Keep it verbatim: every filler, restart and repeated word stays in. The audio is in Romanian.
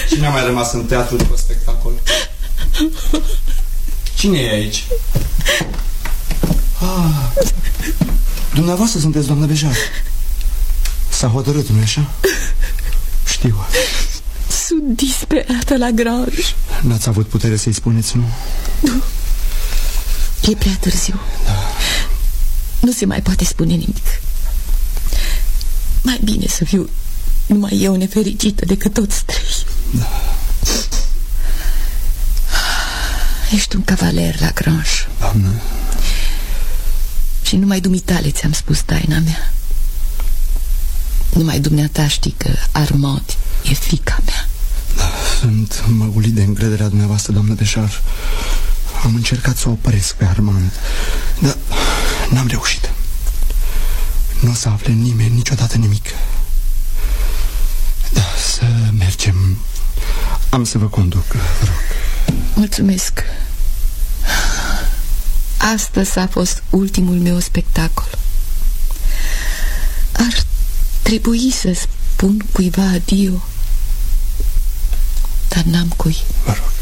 Cine a mai rămas în teatru după spectacol? Cine e aici? Ah, dumneavoastră sunteți, doamnă Bejar. S-a hotărât, nu-i așa? Știu. Sunt disperată la Grange. N-ați avut putere să-i spuneți, nu? Nu. E prea târziu. Da. Nu se mai poate spune nimic. Mai bine să fiu numai eu nefericită decât toți trei. Da. Ești un cavaler la Grange. Doamnă. Și numai dumitale ți-am spus taina mea. Numai dumneata știi că Armand e fiica mea. Da, sunt măgulit de încrederea dumneavoastră, doamnă Bejar. Am încercat să o opresc pe Armand, dar n-am reușit. Nu o să afle nimeni niciodată nimic. Da, să mergem. Am să vă conduc, vă rog. Mulțumesc. Astăzi a fost ultimul meu spectacol. Ar trebui să spun cuiva adio, dar n-am cui. Vă rog.